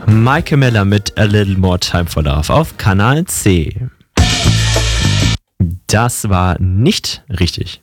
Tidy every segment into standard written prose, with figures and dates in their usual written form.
Maike Miller mit A Little More Time for Love auf Kanal C. Das war nicht richtig.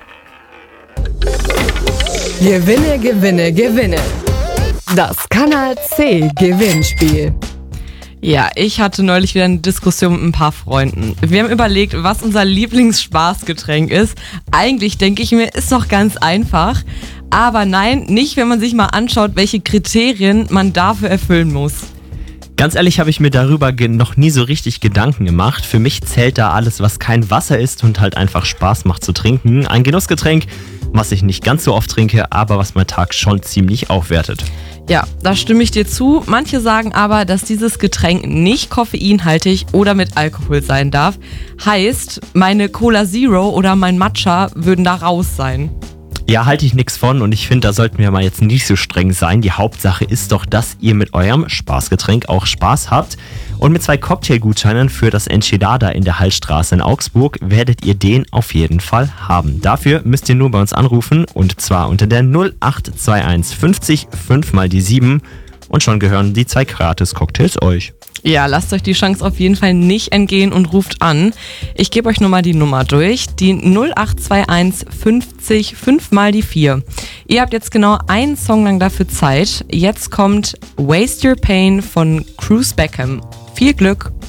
Gewinne, gewinne, gewinne. Das Kanal C Gewinnspiel. Ja, ich hatte neulich wieder eine Diskussion mit ein paar Freunden. Wir haben überlegt, was unser Lieblingsspaßgetränk ist. Eigentlich denke ich mir, ist doch ganz einfach. Aber nein, nicht, wenn man sich mal anschaut, welche Kriterien man dafür erfüllen muss. Ganz ehrlich habe ich mir darüber noch nie so richtig Gedanken gemacht. Für mich zählt da alles, was kein Wasser ist und halt einfach Spaß macht zu trinken. Ein Genussgetränk, was ich nicht ganz so oft trinke, aber was meinen Tag schon ziemlich aufwertet. Ja, da stimme ich dir zu. Manche sagen aber, dass dieses Getränk nicht koffeinhaltig oder mit Alkohol sein darf. Heißt, meine Cola Zero oder mein Matcha würden da raus sein. Ja, halte ich nichts von und ich finde, da sollten wir mal jetzt nicht so streng sein. Die Hauptsache ist doch, dass ihr mit eurem Spaßgetränk auch Spaß habt. Und mit 2 Cocktailgutscheinen für das Enchilada in der Hallstraße in Augsburg werdet ihr den auf jeden Fall haben. Dafür müsst ihr nur bei uns anrufen und zwar unter der 0821 50 5 mal die 7 und schon gehören die 2 Gratis-Cocktails euch. Ja, lasst euch die Chance auf jeden Fall nicht entgehen und ruft an. Ich gebe euch nur mal die Nummer durch, die 0821 50 5 mal die 4. Ihr habt jetzt genau einen Song lang dafür Zeit. Jetzt kommt Waste Your Pain von Cruz Beckham. Viel Glück!